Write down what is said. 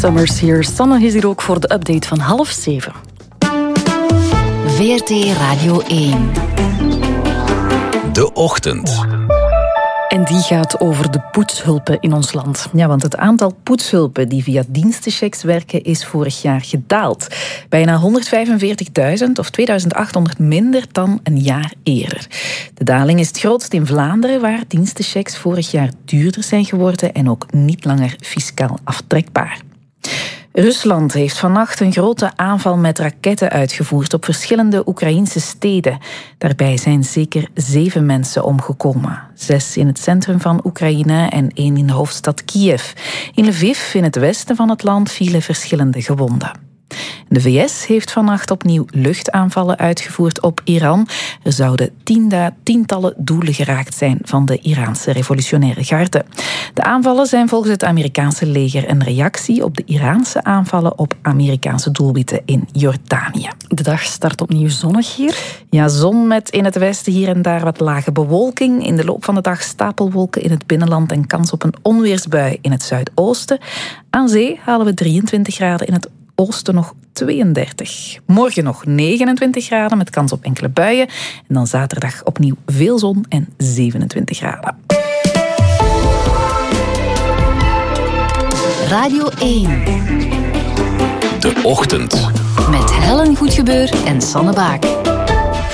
Summers hier. Sanne is hier ook voor de update van 6:30. VRT Radio 1. De Ochtend. En die gaat over de poetshulpen in ons land. Ja, want het aantal poetshulpen die via dienstenchecks werken is vorig jaar gedaald. Bijna 145.000 of 2.800 minder dan een jaar eerder. De daling is het grootst in Vlaanderen, waar dienstenchecks vorig jaar duurder zijn geworden en ook niet langer fiscaal aftrekbaar. Rusland heeft vannacht een grote aanval met raketten uitgevoerd op verschillende Oekraïnse steden. Daarbij zijn zeker 7 mensen omgekomen. 6 in het centrum van Oekraïne en 1 in de hoofdstad Kiev. In Lviv, in het westen van het land, vielen verschillende gewonden. De VS heeft vannacht opnieuw luchtaanvallen uitgevoerd op Iran. Er zouden tientallen doelen geraakt zijn van de Iraanse revolutionaire garde. De aanvallen zijn volgens het Amerikaanse leger een reactie op de Iraanse aanvallen op Amerikaanse doelwitten in Jordanië. De dag start opnieuw zonnig hier. Ja, zon met in het westen hier en daar wat lage bewolking. In de loop van de dag stapelwolken in het binnenland en kans op een onweersbui in het zuidoosten. Aan zee halen we 23 graden, in het oosten nog 32. Morgen nog 29 graden met kans op enkele buien. En dan zaterdag opnieuw veel zon en 27 graden. Radio 1. De Ochtend. Met Helen Goedgebeur en Sanne Baak.